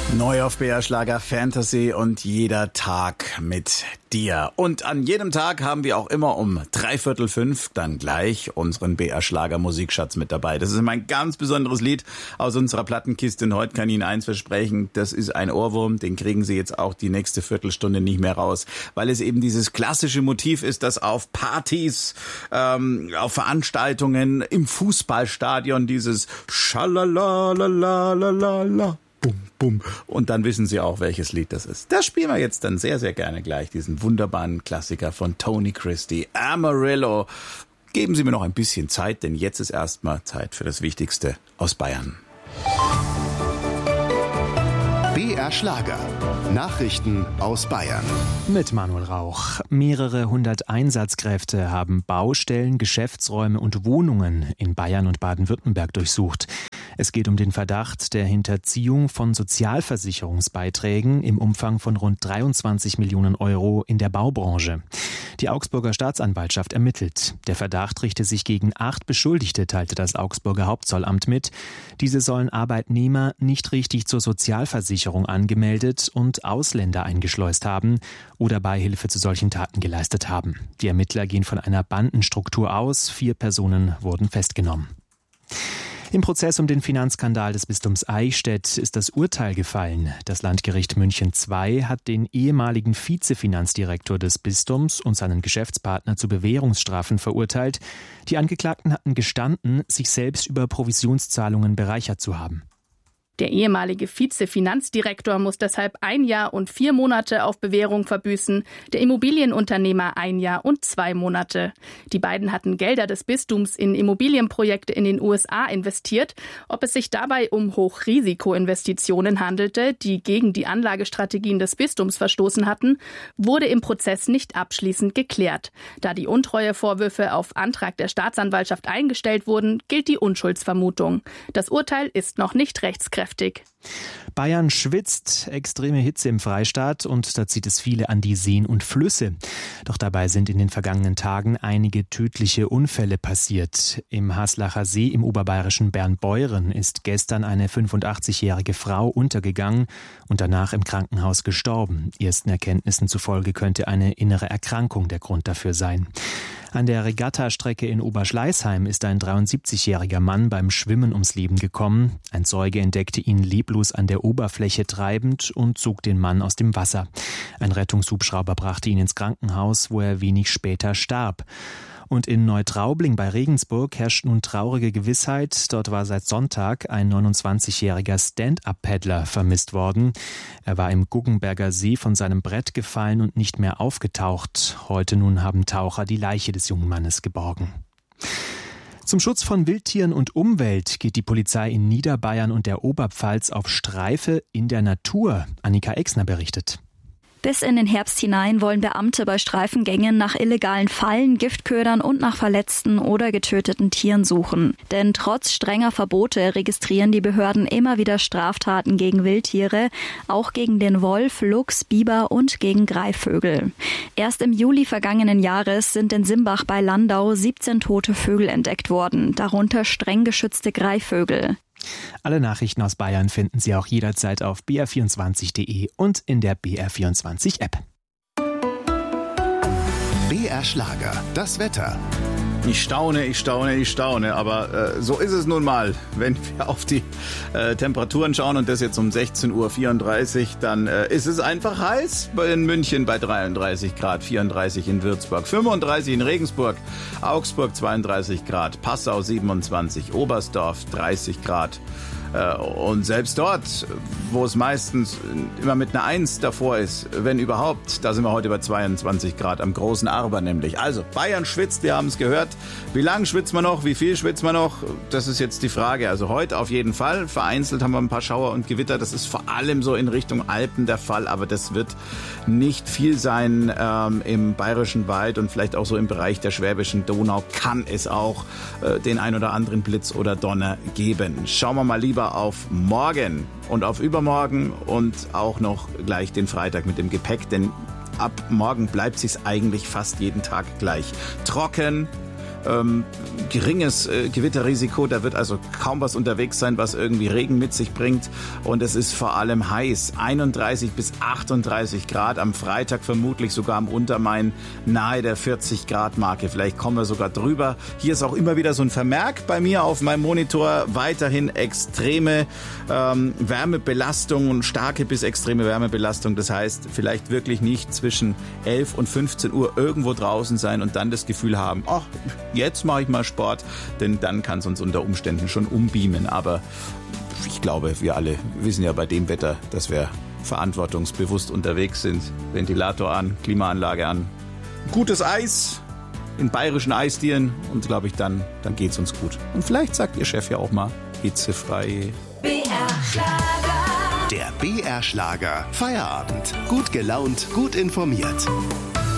Neu auf BR Schlager Fantasy und jeder Tag mit dir. Und an jedem Tag haben wir auch immer um 4:45 dann gleich unseren BR Schlager Musikschatz mit dabei. Das ist immer ein ganz besonderes Lied aus unserer Plattenkiste und heute kann ich Ihnen eins versprechen, das ist ein Ohrwurm, den kriegen Sie jetzt auch die nächste Viertelstunde nicht mehr raus, weil es eben dieses klassische Motiv ist, das auf Partys, auf Veranstaltungen, im Fußballstadion dieses Schalalalalala. Bum, bum. Und dann wissen Sie auch, welches Lied das ist. Das spielen wir jetzt dann sehr, sehr gerne gleich, diesen wunderbaren Klassiker von Tony Christie, Amarillo. Geben Sie mir noch ein bisschen Zeit, denn jetzt ist erstmal Zeit für das Wichtigste aus Bayern. BR Schlager. Nachrichten aus Bayern. Mit Manuel Rauch. Mehrere hundert Einsatzkräfte haben Baustellen, Geschäftsräume und Wohnungen in Bayern und Baden-Württemberg durchsucht. Es geht um den Verdacht der Hinterziehung von Sozialversicherungsbeiträgen im Umfang von rund 23 Millionen Euro in der Baubranche. Die Augsburger Staatsanwaltschaft ermittelt. Der Verdacht richte sich gegen 8 Beschuldigte, teilte das Augsburger Hauptzollamt mit. Diese sollen Arbeitnehmer nicht richtig zur Sozialversicherung angemeldet und Ausländer eingeschleust haben oder Beihilfe zu solchen Taten geleistet haben. Die Ermittler gehen von einer Bandenstruktur aus. 4 Personen wurden festgenommen. Im Prozess um den Finanzskandal des Bistums Eichstätt ist das Urteil gefallen. Das Landgericht München II hat den ehemaligen Vizefinanzdirektor des Bistums und seinen Geschäftspartner zu Bewährungsstrafen verurteilt. Die Angeklagten hatten gestanden, sich selbst über Provisionszahlungen bereichert zu haben. Der ehemalige Vizefinanzdirektor muss deshalb 1 Jahr und 4 Monate auf Bewährung verbüßen, der Immobilienunternehmer 1 Jahr und 2 Monate. Die beiden hatten Gelder des Bistums in Immobilienprojekte in den USA investiert. Ob es sich dabei um Hochrisikoinvestitionen handelte, die gegen die Anlagestrategien des Bistums verstoßen hatten, wurde im Prozess nicht abschließend geklärt. Da die Untreuevorwürfe auf Antrag der Staatsanwaltschaft eingestellt wurden, gilt die Unschuldsvermutung. Das Urteil ist noch nicht rechtskräftig. Bayern schwitzt, extreme Hitze im Freistaat und da zieht es viele an die Seen und Flüsse. Doch dabei sind in den vergangenen Tagen einige tödliche Unfälle passiert. Im Haslacher See im oberbayerischen Bernbeuren ist gestern eine 85-jährige Frau untergegangen und danach im Krankenhaus gestorben. Ersten Erkenntnissen zufolge könnte eine innere Erkrankung der Grund dafür sein. An der Regattastrecke in Oberschleißheim ist ein 73-jähriger Mann beim Schwimmen ums Leben gekommen. Ein Zeuge entdeckte ihn leblos an der Oberfläche treibend und zog den Mann aus dem Wasser. Ein Rettungshubschrauber brachte ihn ins Krankenhaus, wo er wenig später starb. Und in Neutraubling bei Regensburg herrscht nun traurige Gewissheit. Dort war seit Sonntag ein 29-jähriger Stand-up-Paddler vermisst worden. Er war im Guggenberger See von seinem Brett gefallen und nicht mehr aufgetaucht. Heute nun haben Taucher die Leiche des jungen Mannes geborgen. Zum Schutz von Wildtieren und Umwelt geht die Polizei in Niederbayern und der Oberpfalz auf Streife in der Natur. Annika Exner berichtet. Bis in den Herbst hinein wollen Beamte bei Streifengängen nach illegalen Fallen, Giftködern und nach verletzten oder getöteten Tieren suchen. Denn trotz strenger Verbote registrieren die Behörden immer wieder Straftaten gegen Wildtiere, auch gegen den Wolf, Luchs, Biber und gegen Greifvögel. Erst im Juli vergangenen Jahres sind in Simbach bei Landau 17 tote Vögel entdeckt worden, darunter streng geschützte Greifvögel. Alle Nachrichten aus Bayern finden Sie auch jederzeit auf br24.de und in der BR24-App. BR Schlager, das Wetter. Ich staune, aber so ist es nun mal. Wenn wir auf die Temperaturen schauen und das jetzt um 16:34 Uhr, dann ist es einfach heiß. In München bei 33 Grad, 34 in Würzburg, 35 in Regensburg, Augsburg 32 Grad, Passau 27, Oberstdorf 30 Grad. Und selbst dort, wo es meistens immer mit einer 1 davor ist, wenn überhaupt, da sind wir heute bei 22 Grad am großen Arber nämlich. Also Bayern schwitzt, wir haben es gehört. Wie lange schwitzt man noch, wie viel schwitzt man noch? Das ist jetzt die Frage. Also heute auf jeden Fall. Vereinzelt haben wir ein paar Schauer und Gewitter. Das ist vor allem so in Richtung Alpen der Fall, aber das wird nicht viel sein im Bayerischen Wald und vielleicht auch so im Bereich der Schwäbischen Donau kann es auch den ein oder anderen Blitz oder Donner geben. Schauen wir mal lieber auf morgen und auf übermorgen und auch noch gleich den Freitag mit dem Gepäck, denn ab morgen bleibt es sich eigentlich fast jeden Tag gleich trocken. geringes Gewitterrisiko. Da wird also kaum was unterwegs sein, was irgendwie Regen mit sich bringt. Und es ist vor allem heiß. 31 bis 38 Grad. Am Freitag vermutlich sogar am Untermain nahe der 40 Grad Marke. Vielleicht kommen wir sogar drüber. Hier ist auch immer wieder so ein Vermerk bei mir auf meinem Monitor. Weiterhin extreme Wärmebelastung und starke bis extreme Wärmebelastung. Das heißt, vielleicht wirklich nicht zwischen 11 und 15 Uhr irgendwo draußen sein und dann das Gefühl haben, ach, jetzt mache ich mal Sport, denn dann kann es uns unter Umständen schon umbeamen. Aber ich glaube, wir alle wissen ja bei dem Wetter, dass wir verantwortungsbewusst unterwegs sind. Ventilator an, Klimaanlage an. Gutes Eis in bayerischen Eisdielen und glaube ich, dann geht's uns gut. Und vielleicht sagt Ihr Chef ja auch mal hitzefrei. Der BR Schlager Feierabend. Gut gelaunt, gut informiert.